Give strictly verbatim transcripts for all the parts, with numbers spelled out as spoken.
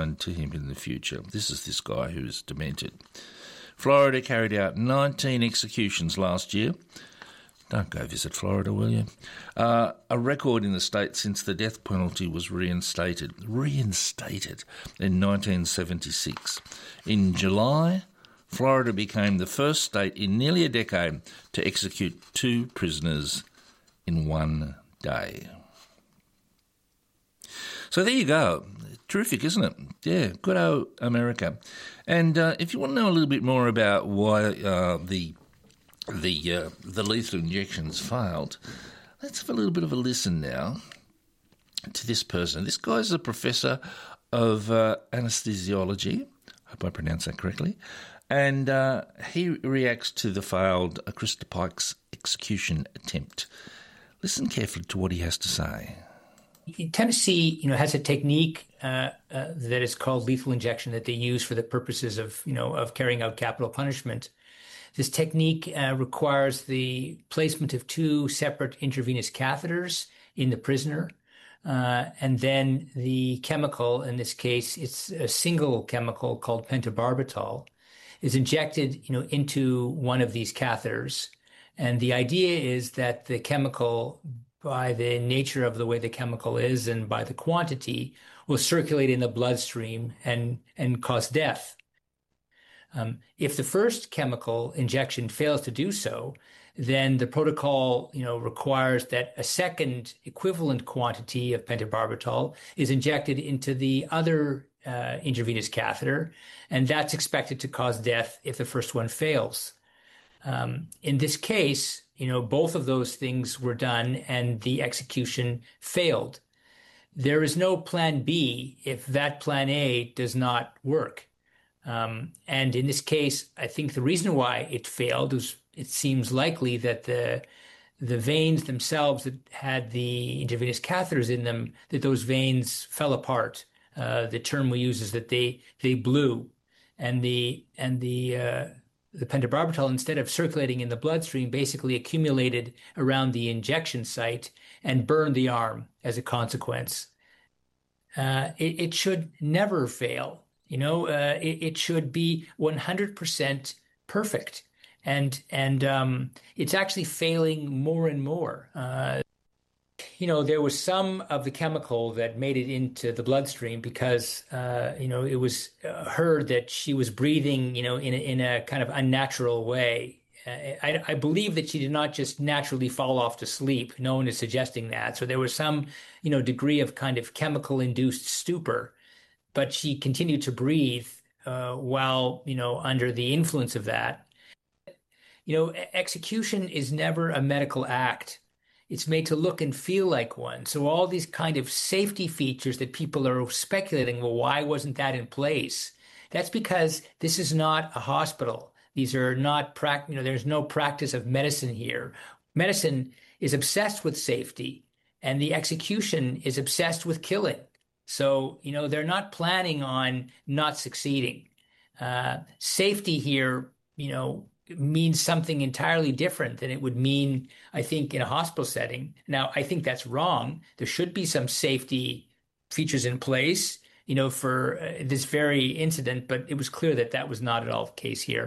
assigned to him in the future. This is this guy who's demented. Florida carried out nineteen executions last year. Don't go visit Florida, will you? Uh, a record in the state since the death penalty was reinstated. Reinstated in nineteen seventy-six. In July, Florida became the first state in nearly a decade to execute two prisoners in one day. So there you go. Terrific, isn't it? Yeah, good old America. And uh, if you want to know a little bit more about why uh, the the uh, the lethal injections failed, let's have a little bit of a listen now to this person. This guy's a professor of uh, anesthesiology. I hope I pronounced that correctly. And uh, he reacts to the failed uh, Christa Pike's execution attempt. Listen carefully to what he has to say. Tennessee, you know, has a technique uh, uh, that is called lethal injection that they use for the purposes of, you know, of carrying out capital punishment. This technique uh, requires the placement of two separate intravenous catheters in the prisoner, uh, and then the chemical, in this case, it's a single chemical called pentobarbital, is injected, you know, into one of these catheters. And the idea is that the chemical, by the nature of the way the chemical is and by the quantity, will circulate in the bloodstream and, and cause death. Um, if the first chemical injection fails to do so, then the protocol, you know, requires that a second equivalent quantity of pentobarbital is injected into the other uh, intravenous catheter, and that's expected to cause death if the first one fails. Um, in this case, you know, both of those things were done and the execution failed. There is no plan B if that plan A does not work. Um, and in this case, I think the reason why it failed was it seems likely that the the veins themselves that had the intravenous catheters in them, that those veins fell apart. Uh, the term we use is that they they blew, and the and the uh, the pentobarbital, instead of circulating in the bloodstream, basically accumulated around the injection site and burned the arm as a consequence. Uh, it, it should never fail. You know, uh, it, it should be one hundred percent perfect. And and um, it's actually failing more and more. Uh, you know, there was some of the chemical that made it into the bloodstream because, uh, you know, it was uh, heard that she was breathing, you know, in a, in a kind of unnatural way. Uh, I, I believe that she did not just naturally fall off to sleep. No one is suggesting that. So there was some, you know, degree of kind of chemical-induced stupor, but she continued to breathe uh, while, you know, under the influence of that. You know, execution is never a medical act. It's made to look and feel like one. So all these kind of safety features that people are speculating, well, why wasn't that in place? That's because this is not a hospital. These are not, prac- you know, there's no practice of medicine here. Medicine is obsessed with safety, and the execution is obsessed with killing. So, you know, they're not planning on not succeeding. Uh, safety here, you know, means something entirely different than it would mean, I think, in a hospital setting. Now, I think that's wrong. There should be some safety features in place, you know, for uh, this very incident, but it was clear that that was not at all the case here.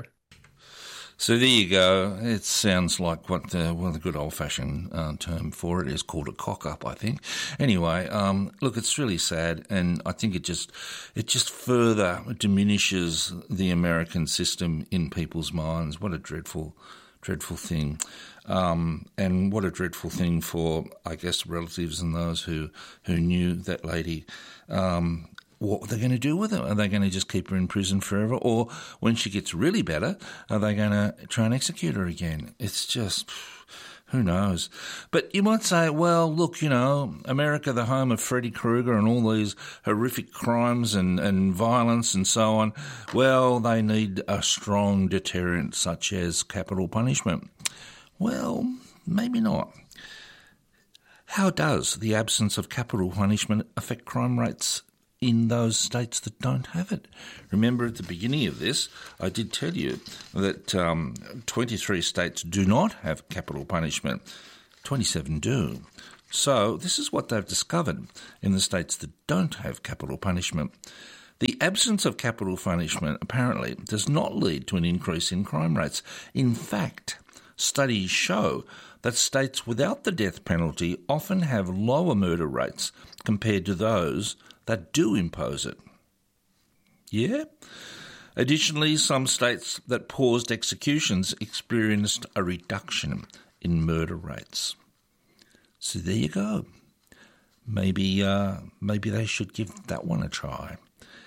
So there you go. It sounds like what the, well, the good old-fashioned uh, term for it is called a cock-up, I think. Anyway, um, look, it's really sad, and I think it just it just further diminishes the American system in people's minds. What a dreadful, dreadful thing. Um, and what a dreadful thing for, I guess, relatives and those who, who knew that lady. Um What are they going to do with her? Are they going to just keep her in prison forever? Or when she gets really better, are they going to try and execute her again? It's just, who knows? But you might say, well, look, you know, America, the home of Freddy Krueger and all these horrific crimes and, and violence and so on, well, they need a strong deterrent such as capital punishment. Well, maybe not. How does the absence of capital punishment affect crime rates in those states that don't have it? Remember at the beginning of this, I did tell you that um, twenty-three states do not have capital punishment. twenty-seven do. So this is what they've discovered in the states that don't have capital punishment. The absence of capital punishment apparently does not lead to an increase in crime rates. In fact, studies show that states without the death penalty often have lower murder rates compared to those that do impose it. Yeah? Additionally, some states that paused executions experienced a reduction in murder rates. So there you go. Maybe, uh, maybe they should give that one a try.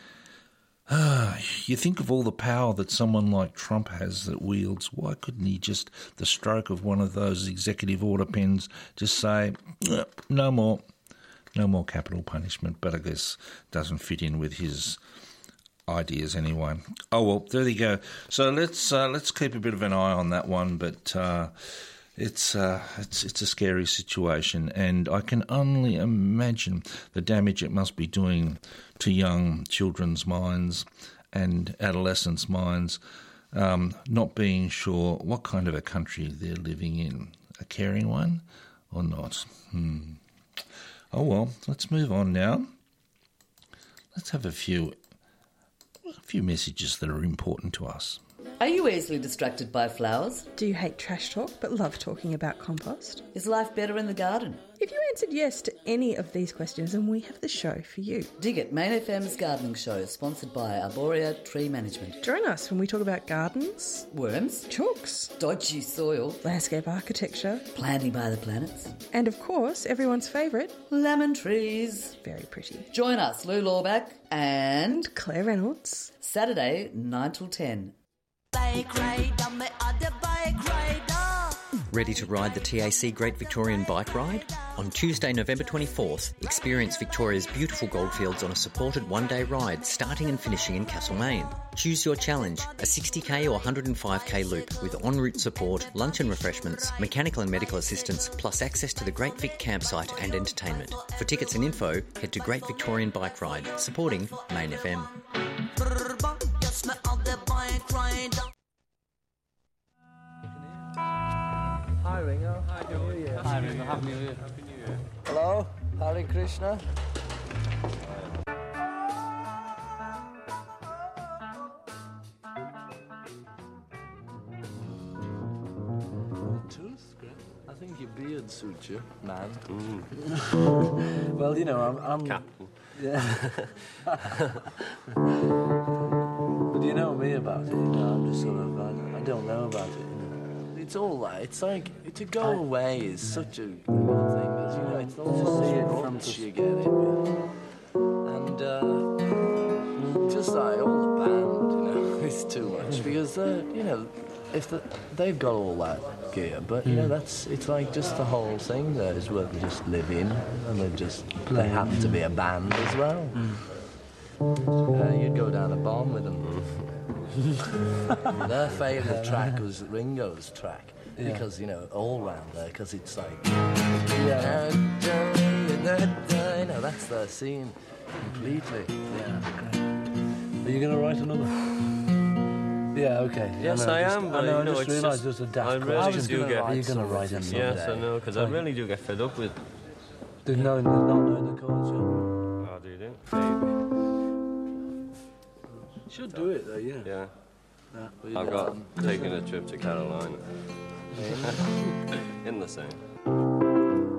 Ah, you think of all the power that someone like Trump has that wields. Why couldn't he just, the stroke of one of those executive order pens, just say, no more, no more capital punishment? But I guess it doesn't fit in with his ideas anyway. Oh well, there you go. So let's uh, let's keep a bit of an eye on that one. But uh, it's uh, it's it's a scary situation, and I can only imagine the damage it must be doing to young children's minds and adolescents' minds, um, not being sure what kind of a country they're living in, a caring one or not. Hmm. Oh well, let's move on now. Let's have a few. A few messages that are important to us. Are you easily distracted by flowers? Do you hate trash talk but love talking about compost? Is life better in the garden? If you answered yes to any of these questions, then we have the show for you. Dig It, Main F M's gardening show, sponsored by Arborea Tree Management. Join us when we talk about gardens, worms, chalks, dodgy soil, landscape architecture, planting by the planets, and of course, everyone's favourite, lemon trees. Very pretty. Join us, Lou Lawback and Claire Reynolds. Saturday, nine till ten. Bike ride on the other bike rider. Ready to ride the T A C Great Victorian Bike Ride? On Tuesday, November twenty-fourth, experience Victoria's beautiful goldfields on a supported one-day ride starting and finishing in Castlemaine. Choose your challenge, a sixty k or one hundred five k loop with en route support, lunch and refreshments, mechanical and medical assistance, plus access to the Great Vic campsite and entertainment. For tickets and info, head to Great Victorian Bike Ride, supporting Main F M. Hi Ringo. Happy New Year. Hi Ringo. Happy New Year. Happy New Year. Hello, Hare Krishna. Tooth? I think your beard suits you, man. Mm. Well, you know, I'm... I'm Captain. Yeah. But you know me about it, you know, I'm just sort of... I, I don't know about it, you know. It's all right. It's like, to go I, away is such a good thing, as you know, it's not just see it rubbish you get it with. And, uh, just like all the band, you know, it's too much, because, uh, you know, if the, they've got all that gear, but you know, that's it's like just the whole thing there is where they just live in, and they just they happen to be a band as well. Mm. Uh, you'd go down a bomb with them. Their favourite track was Ringo's track, yeah. Because you know all round there, because it's like yeah, you know that's their scene completely. Yeah. Are you gonna write another? Yeah, okay. Yes, I, I am, just, but I, know, I know, just it's realised just, there's a daft I really question. do get... Are you going to write it someday? Yes, I know, because I really do get fed up with... Do you know, not knowing the chords yet? Oh, do you do? Maybe. You should do it, though, yeah. Yeah. yeah I've got taking a trip to Carolina. In the same.